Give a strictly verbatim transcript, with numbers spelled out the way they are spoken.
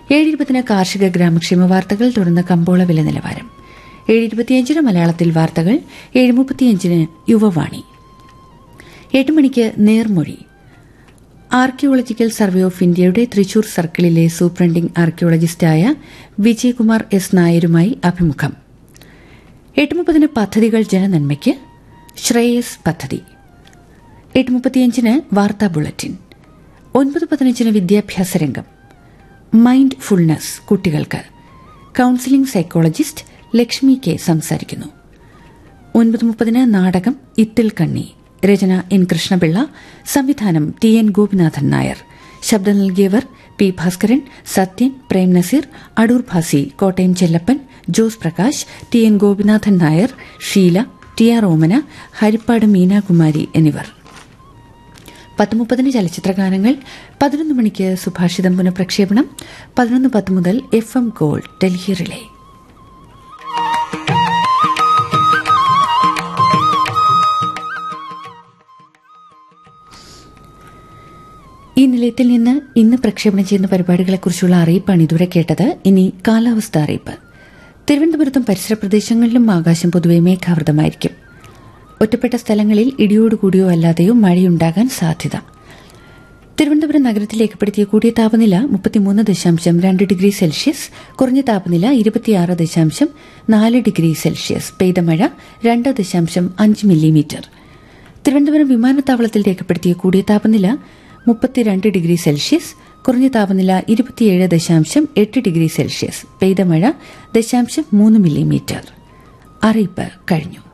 ഏഴ് ഇരുപതിന് കാർഷിക ഗ്രാമക്ഷേമ വാർത്തകൾ, തുടർന്ന് കമ്പോള വില നിലവാരം. ഏഴ് ഇരുപത്തിയഞ്ചിന് മലയാളത്തിൽ വാർത്തകൾ, ഏഴ് മുപ്പത്തിയഞ്ചിന് യുവവാണി. എട്ട് മണിക്ക് നേർമൊഴി. ആർക്കിയോളജിക്കൽ സർവേ ഓഫ് ഇന്ത്യയുടെ തൃശൂർ സർക്കിളിലെ സൂപ്രണ്ടിംഗ് ആർക്കിയോളജിസ്റ്റായ വിജയകുമാർ എസ് നായരുമായി അഭിമുഖം. എട്ട് മുപ്പതിന് പദ്ധതികൾ ജനനന്മയ്ക്ക്, ശ്രേയസ് പദ്ധതി. എട്ട് മുപ്പത്തിയഞ്ചിന് വാർത്താ ബുള്ളറ്റിൻ. ഒൻപത് പതിനഞ്ചിന് വിദ്യാഭ്യാസ രംഗം. മൈൻഡ് ഫുൾനെസ് കുട്ടികൾക്ക് കൌൺസിലിംഗ് സൈക്കോളജിസ്റ്റ് ലക്ഷ്മി കെ സംസാരിക്കുന്നു. ഒൻപത് മുപ്പതിന് നാടകം ഇത്തിൽ കണ്ണി. രചന എൻ കൃഷ്ണപിള്ള, സംവിധാനം ടി എൻ ഗോപിനാഥൻ നായർ. ശബ്ദം നൽകിയവർ P Bhaskaran, Sathyan, Prem Naseer, Adoor Bhasi, Kottayam Chellappan, Jose Prakash, T N Gopinathan Nair, Sheela, T R ഓമന, ഹരിപ്പാട് മീനാകുമാരി എന്നിവർ. പത്ത് മുപ്പതിന് ചലച്ചിത്രഗാനങ്ങൾ. പതിനൊന്ന് മണിക്ക് സുഭാഷിതം പുനഃപ്രക്ഷേപണം. പതിനൊന്ന് പത്ത് മുതൽ F M gold Delhi relay. ഈ നിലയത്തിൽ നിന്ന് ഇന്ന് പ്രക്ഷേപണം ചെയ്യുന്ന പരിപാടികളെക്കുറിച്ചുള്ള അറിയിപ്പാണ് ഇതുവരെ കേട്ടത്. ഇനി കാലാവസ്ഥ അറിയിപ്പ്. തിരുവനന്തപുരത്തും പരിസര പ്രദേശങ്ങളിലും ആകാശം പൊതുവെ മേഘാവൃതമായിരിക്കും. ഒറ്റപ്പെട്ട സ്ഥലങ്ങളിൽ ഇടിയോടുകൂടിയോ അല്ലാതെയോ മഴയുണ്ടാകാൻ സാധ്യത. തിരുവനന്തപുരം നഗരത്തിൽ രേഖപ്പെടുത്തിയ കൂടിയ താപനില മുപ്പത്തിമൂന്ന് ദശാംശം രണ്ട് ഡിഗ്രി സെൽഷ്യസ്, കുറഞ്ഞ താപനില ഇരുപത്തിയാറ് ദശാംശം നാല് ഡിഗ്രി സെൽഷ്യസ്. പെയ്ത മഴ രണ്ട് ദശാംശം അഞ്ച് മില്ലിമീറ്റർ. തിരുവനന്തപുരം വിമാനത്താവളത്തിൽ രേഖപ്പെടുത്തിയ കൂടിയ താപനില മുപ്പത്തിരണ്ട് ഡിഗ്രി സെൽഷ്യസ്, കുറഞ്ഞ താപനില ഇരുപത്തിയേഴ് ദശാംശം എട്ട് ഡിഗ്രി സെൽഷ്യസ്. പെയ്ത മഴ ദശാംശം മൂന്ന് മില്ലിമീറ്റർ. അറിയിപ്പ് കഴിഞ്ഞു.